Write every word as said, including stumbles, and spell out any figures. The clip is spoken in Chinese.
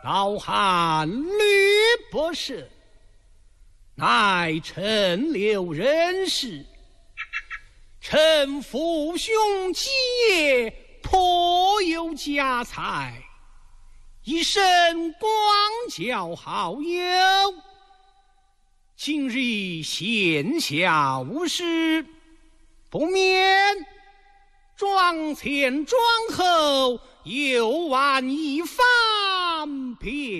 老汉吕博士，乃陈留人士。臣父兄基业颇有家财，一身光教好友。今日闲暇无事，不免妆前妆后游玩一番便。